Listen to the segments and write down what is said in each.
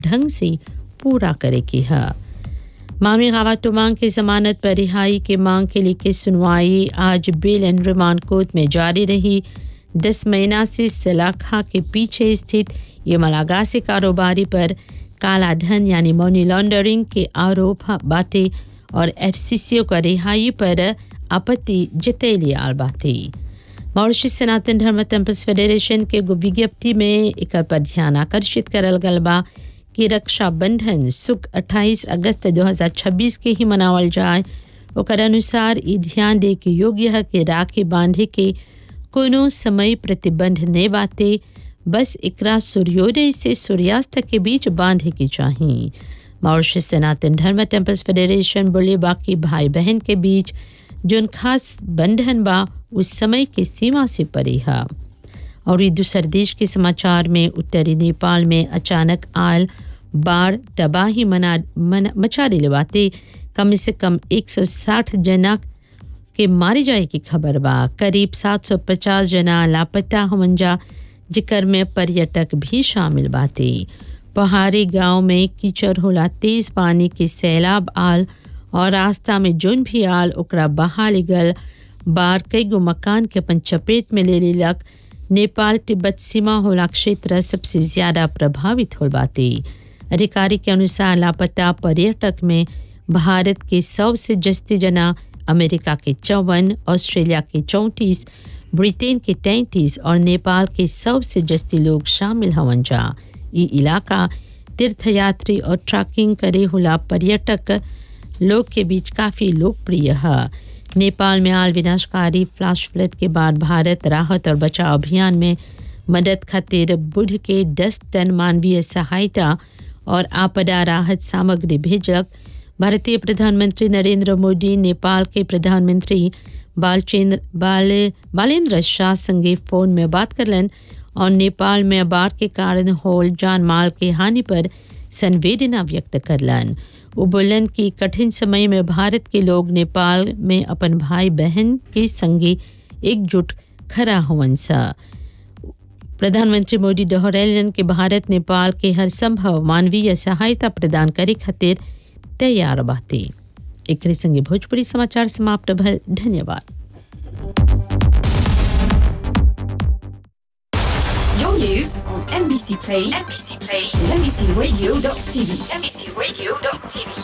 ढंग से पूरा करे की है। मामी खातून की जमानत पर रिहाई की मांग के लिए सुनवाई आज बेल एंड रिमांड कोर्ट में जारी रही। 10 महीना से सलाखा के पीछे स्थित ये मलागासी कारोबारी पर काला धन यानी मनी लॉन्ड्रिंग के आरोप बातें और एफसीसीओ का रिहाई पर आपत्ति जतैली आल बातें। मॉरिशस सनातन धर्म टेम्पल्स फेडरेशन के विज्ञप्ति में एक पर ध्यान आकर्षित करल गल बा कि रक्षाबंधन सुख 28 अगस्त 2026 के ही मनावल जाए। ओकर अनुसार ई ध्यान दे के योग्य है कि राखी बांधे के कोनो समय प्रतिबंध नहीं बाते, बस एकरा सूर्योदय से सूर्यास्त के बीच बांधे की चाहिए। मॉरिशस सनातन धर्म टेम्पल्स फेडरेशन बोले बाकी भाई बहन के बीच जोन खास बंधन बा उस समय के सीमा से परे है। और दूसर देश के समाचार में उत्तरी नेपाल में अचानक आयल बाढ़ तबाही मचा रही बातें कम से कम 160 जना के मारे जाए की खबर बा। करीब 750 जना लापता होवन जा, जिकर में पर्यटक भी शामिल बाते। पहाड़ी गांव में कीचड़ होला, तेज पानी के सैलाब आल और रास्ता में जोन भी आल ओकरा बहा ले गल। बाढ़ कई गो मकान के अपन चपेट में ले लेलक। नेपाल तिब्बत सीमा होला क्षेत्र सबसे ज्यादा प्रभावित हो बाते। अधिकारी के अनुसार लापता पर्यटक में भारत के 100 से जस्ती जना, अमेरिका के 54, ऑस्ट्रेलिया के 34, ब्रिटेन के 33 और नेपाल के 100 से जस्ती लोग शामिल हवन जा। ये इलाका तीर्थयात्री और ट्रैकिंग करे होला पर्यटक लोग के बीच काफ़ी लोकप्रिय है। नेपाल में आल विनाशकारी फ्लैश फ्लड के बाद भारत राहत और बचाव अभियान में मदद खातिर बुध के 10 टन मानवीय सहायता और आपदा राहत सामग्री भेजक। भारतीय प्रधानमंत्री नरेंद्र मोदी नेपाल के प्रधानमंत्री बालेंद्र शाह संगे फ़ोन में बात करलन और नेपाल में बाढ़ के कारण होल जान माल के हानि पर संवेदना व्यक्त करलन। वो बोलन कि कठिन समय में भारत के लोग नेपाल में अपन भाई बहन के संगे एकजुट खड़ा होवन सा। प्रधानमंत्री मोदी दोहरैलन कि भारत नेपाल के हर संभव मानवीय सहायता प्रदान करे खातिर तैयार बाते। एकरे संगे भोजपुरी समाचार समाप्त भल। धन्यवाद। Your news on NBC Play, NBC Play, NBCRadio.tv, NBCRadio.tv.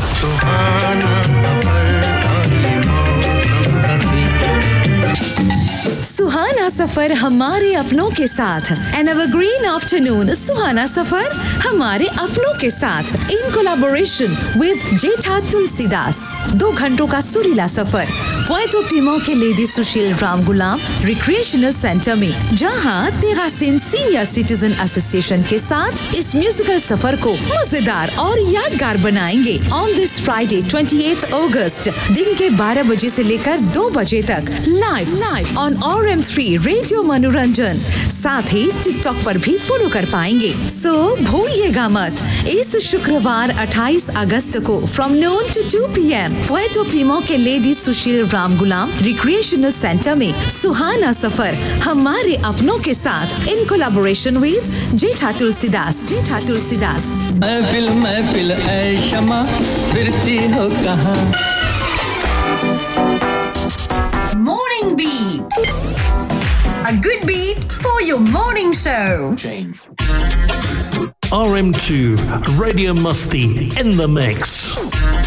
सुहाना सफर हमारे अपनों के साथ। एन एवरग्रीन आफ्टरनून सुहाना सफर हमारे अपनों के साथ इन कोलैबोरेशन विद जेठा तुलसीदास। 2 घंटों का सुरीला सफर पुएर्टो प्रीमो के लेडी सुशील राम गुलाम रिक्रिएशनल सेंटर में, जहां तेरासिन सीनियर सिटीजन एसोसिएशन के साथ इस म्यूजिकल सफर को मजेदार और यादगार बनाएंगे। ऑन दिस फ्राइडे 28 अगस्त दिन के 12 बजे से लेकर 2 बजे तक लाइव ऑन RM3 रेडियो मनोरंजन। साथ ही टिकटॉक पर भी फॉलो कर पाएंगे। सो भूलिएगा मत, इस शुक्रवार 28 अगस्त को from noon to 2 PM Puerto Primo के लेडी सुशील राम गुलाम रिक्रिएशनल सेंटर में सुहाना सफर हमारे अपनों के साथ इन कोलैबोरेशन विद जेठा तुलसीदास। महफिल ऐ शमा फिरती हो कहाँ। Morning Beat. A good beat for your morning show. RM2 Radio Musty in the mix.